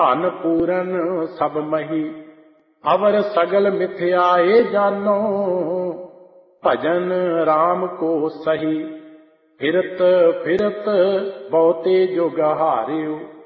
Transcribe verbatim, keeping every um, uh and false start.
ਧਨ ਪੂਰਨ ਸਭ ਮਹੀ, ਅਵਰ ਸਗਲ ਮਿਥਿਆਏ ਜਾਨੋ, ਭਜਨ ਰਾਮ ਕੋ ਸਹੀ। ਫਿਰਤ ਫਿਰਤ ਬਹੁਤੇ ਜੁਗ ਹਾਰਿਓ,